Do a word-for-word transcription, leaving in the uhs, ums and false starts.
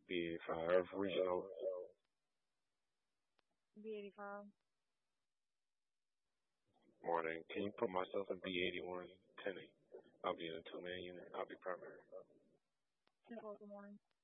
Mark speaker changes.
Speaker 1: B eighty-five regional.
Speaker 2: B eighty-five.
Speaker 1: Morning. Can you put myself in B eighty-one ten? I'll be in a two man unit. I'll be primary.
Speaker 2: ten o'clock in the morning.